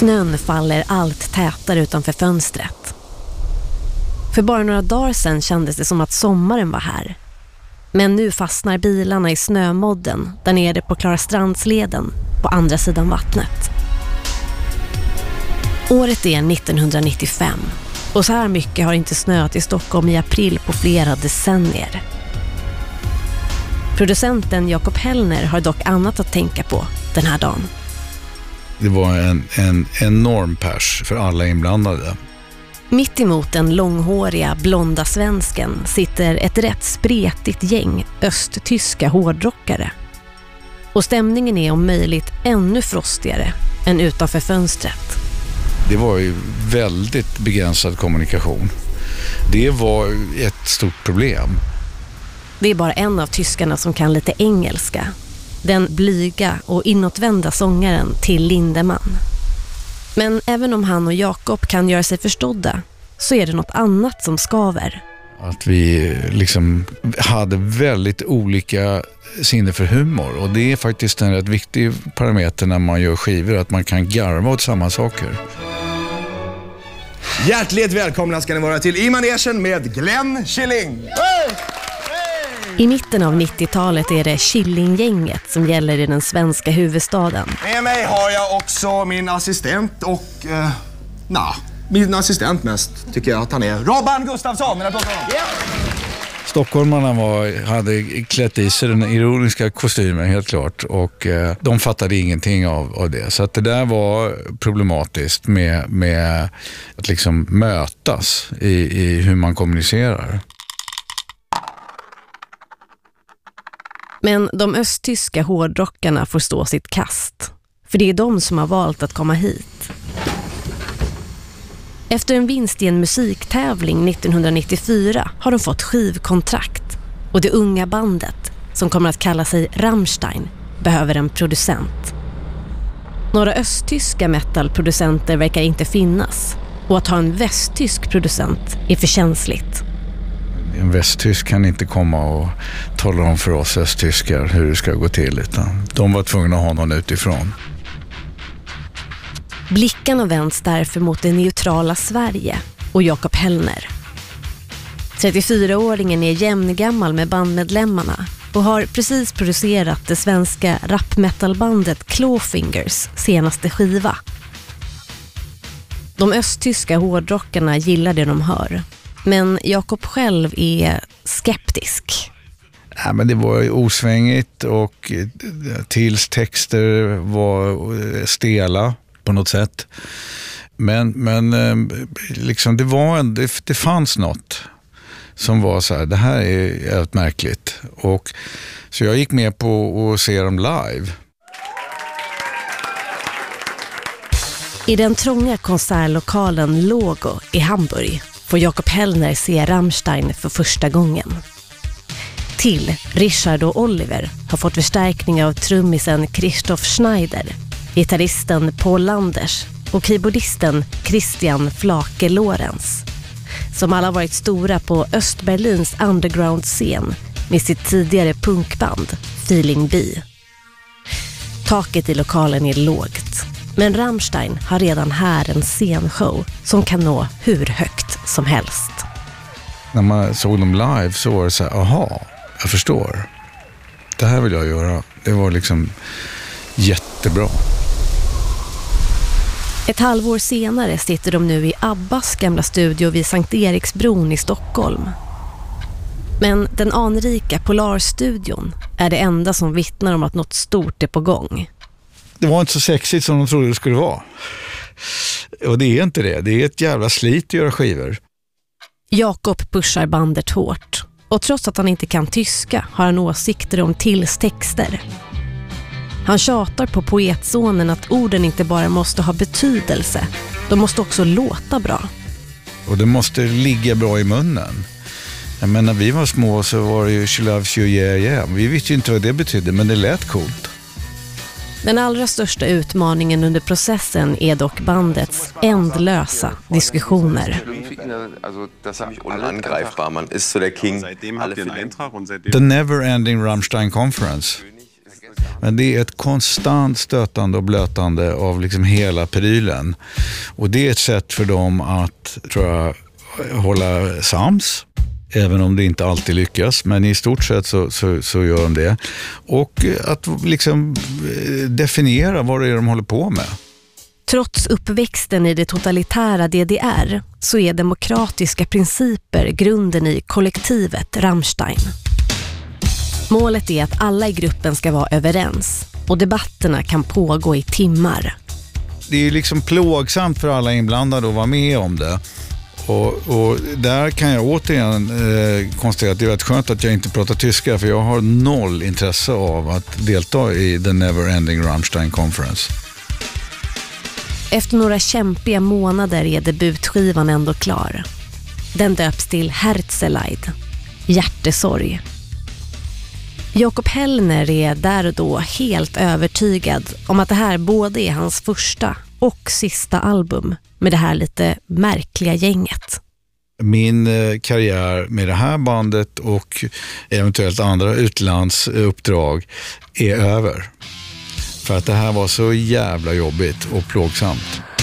Snön faller allt tätare utanför fönstret. För bara några dagar sedan kändes det som att sommaren var här. Men nu fastnar bilarna i snömodden där nere på Klarastrandsleden på andra sidan vattnet. Året är 1995 och så här mycket har inte snöat i Stockholm i april på flera decennier. Producenten Jakob Hellner har dock annat att tänka på den här dagen. Det var en enorm pers för alla inblandade. Mitt emot den långhåriga, blonda svensken sitter ett rätt spretigt gäng östtyska hårdrockare. Och stämningen är om möjligt ännu frostigare än utanför fönstret. Det var ju väldigt begränsad kommunikation. Det var ett stort problem. Det är bara en av tyskarna som kan lite engelska. Den blyga och inåtvända sångaren Till Lindemann. Men även om han och Jakob kan göra sig förstådda så är det något annat som skaver. Att vi liksom hade väldigt olika sinne för humor. Och det är faktiskt en rätt viktig parameter när man gör skivor. Att man kan garva åt samma saker. Hjärtligt välkomna ska ni vara till I manegen med Glenn Killing. Hey! I mitten av 90-talet är det Killinggänget som gäller i den svenska huvudstaden. Med mig har jag också min assistent och... min assistent mest tycker jag att han är. Robban Gustafsson! Stockholmarna hade klätt i sig den ironiska kostymen helt klart och de fattade ingenting av det. Så att det där var problematiskt med att liksom mötas i hur man kommunicerar. Men de östtyska hårdrockarna får stå sitt kast. För det är de som har valt att komma hit. Efter en vinst i en musiktävling 1994 har de fått skivkontrakt. Och det unga bandet, som kommer att kalla sig Rammstein, behöver en producent. Några östtyska metalproducenter verkar inte finnas. Och att ha en västtysk producent är för känsligt. En västtysk kan inte komma och tala om för oss östtyskar hur det ska gå till, utan de var tvungna att ha någon utifrån. Blickarna vänds därför mot det neutrala Sverige och Jakob Hellner. 34-åringen är jämngammal med bandmedlemmarna och har precis producerat det svenska rapmetalbandet Clawfingers senaste skiva. De östtyska hårdrockarna gillar det de hör. Men Jakob själv är skeptisk. Ja, men det var osvängigt och Tills texter var stela på något sätt. Men liksom det fanns något som var så här, det här är helt märkligt. Och så jag gick med på att se dem live. I den trånga konsertlokalen Logo i Hamburg får Jakob Hellner se Rammstein för första gången. Till Richard och Oliver har fått förstärkning av trummisen Christoph Schneider, gitarristen Paul Landers och keyboardisten Christian Flake Lorenz, som alla varit stora på Östberlins underground-scen med sitt tidigare punkband Feeling B. Taket i lokalen är lågt, men Rammstein har redan här en scenshow som kan nå hur högt som helst. När man såg dem live så var det så här, aha, jag förstår. Det här vill jag göra. Det var liksom jättebra. Ett halvår senare sitter de nu i Abbas gamla studio vid Sankt Eriksbron i Stockholm. Men den anrika Polarstudion är det enda som vittnar om att något stort är på gång. Det var inte så sexigt som de trodde det skulle vara. Och det är inte det. Det är ett jävla slit att göra skivor. Jakob pushar bandet hårt. Och trots att han inte kan tyska har han åsikter om Tills texter. Han tjatar på poetsonen att orden inte bara måste ha betydelse. De måste också låta bra. Och det måste ligga bra i munnen. Jag menar, när vi var små så var det ju She loves you, yeah, yeah. Vi visste ju inte vad det betydde, men det lät coolt. Den allra största utmaningen under processen är dock bandets ändlösa diskussioner. The never-ending Rammstein Conference. Men det är ett konstant stötande och blötande av liksom hela prylen. Och det är ett sätt för dem att, tror jag, hålla sams. Även om det inte alltid lyckas, men i stort sett så gör de det. Och att liksom definiera vad det är de håller på med. Trots uppväxten i det totalitära DDR så är demokratiska principer grunden i kollektivet Rammstein. Målet är att alla i gruppen ska vara överens och debatterna kan pågå i timmar. Det är liksom plågsamt för alla inblandade att vara med om det. Och där kan jag återigen konstatera att det är rätt skönt att jag inte pratar tyska, för jag har noll intresse av att delta i the never ending Rammstein Conference. Efter några kämpiga månader är debutskivan ändå klar. Den döps till Herzeleid, hjärtesorg. Jakob Hellner är där och då helt övertygad om att det här både är hans första och sista album med det här lite märkliga gänget. Min karriär med det här bandet och eventuellt andra utlandsuppdrag är över. För att det här var så jävla jobbigt och plågsamt.